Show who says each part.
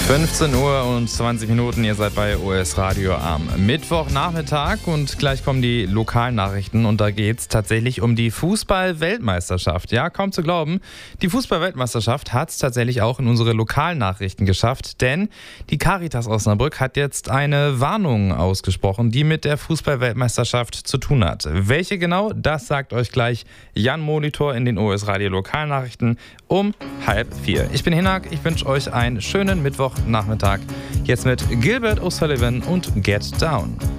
Speaker 1: 15 Uhr und 20 Minuten, ihr seid bei OS Radio am Mittwochnachmittag und gleich kommen die Lokalnachrichten und da geht es tatsächlich um die Fußball-Weltmeisterschaft. Ja, kaum zu glauben, die Fußball-Weltmeisterschaft hat es tatsächlich auch in unsere Lokalnachrichten geschafft, denn die Caritas Osnabrück hat jetzt eine Warnung ausgesprochen, die mit der Fußball-Weltmeisterschaft zu tun hat. Welche genau, das sagt euch gleich Jan Molitor in den OS Radio Lokalnachrichten um 3:30. Ich bin Hinak, ich wünsche euch einen schönen Mittwochnachmittag. Jetzt mit Gilbert O'Sullivan und Get Down.